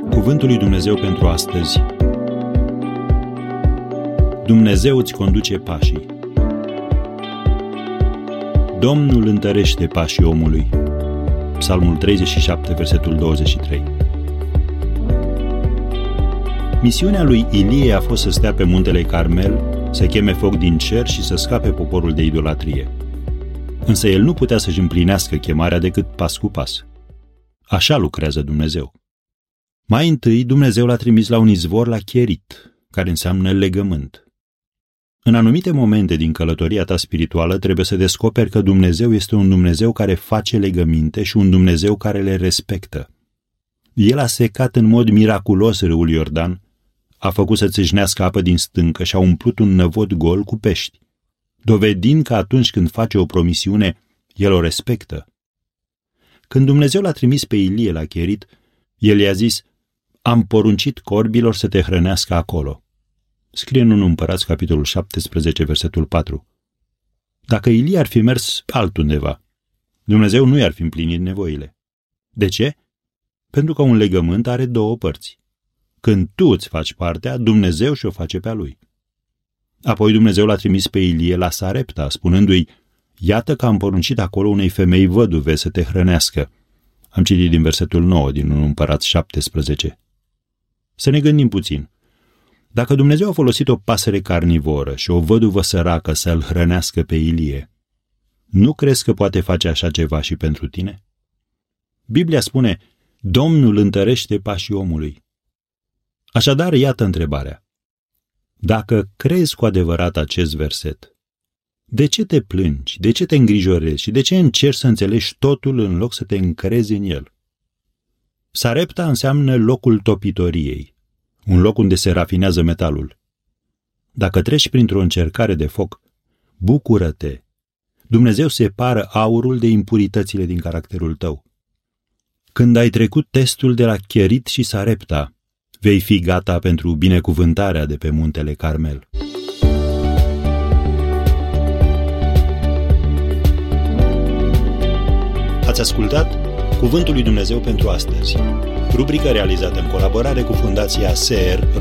Cuvântul lui Dumnezeu pentru astăzi. Dumnezeu îți conduce pașii. Domnul întărește pașii omului. Psalmul 37, versetul 23. Misiunea lui Ilie a fost să stea pe muntele Carmel, să cheme foc din cer și să scape poporul de idolatrie. Însă el nu putea să-și împlinească chemarea decât pas cu pas. Așa lucrează Dumnezeu. Mai întâi, Dumnezeu l-a trimis la un izvor la Cherit, care înseamnă legământ. În anumite momente din călătoria ta spirituală trebuie să descoperi că Dumnezeu este un Dumnezeu care face legăminte și un Dumnezeu care le respectă. El a secat în mod miraculos râul Iordan, a făcut să țâșnească apă din stâncă și a umplut un năvod gol cu pești, dovedind că atunci când face o promisiune, el o respectă. Când Dumnezeu l-a trimis pe Ilie la Cherit, el i-a zis: am poruncit corbilor să te hrănească acolo. Scrie în 1 Împărați, capitolul 17, versetul 4. Dacă Ilie ar fi mers altundeva, Dumnezeu nu i-ar fi împlinit nevoile. De ce? Pentru că un legământ are două părți. Când tu îți faci partea, Dumnezeu și-o face pe a lui. Apoi Dumnezeu l-a trimis pe Ilie la Sarepta, spunându-i: iată că am poruncit acolo unei femei văduve să te hrănească. Am citit din versetul 9 din 1 Împărați 17. Să ne gândim puțin. Dacă Dumnezeu a folosit o pasăre carnivoră și o văduvă săracă să-l hrănească pe Ilie, nu crezi că poate face așa ceva și pentru tine? Biblia spune: Domnul întărește pașii omului. Așadar, iată întrebarea. Dacă crezi cu adevărat acest verset, de ce te plângi, de ce te îngrijorezi și de ce încerci să înțelegi totul în loc să te încrezi în el? Sarepta înseamnă locul topitoriei, un loc unde se rafinează metalul. Dacă treci printr-o încercare de foc, bucură-te! Dumnezeu separă aurul de impuritățile din caracterul tău. Când ai trecut testul de la Cherit și Sarepta, vei fi gata pentru binecuvântarea de pe muntele Carmel. Ați ascultat Cuvântul lui Dumnezeu pentru astăzi, rubrică realizată în colaborare cu Fundația SER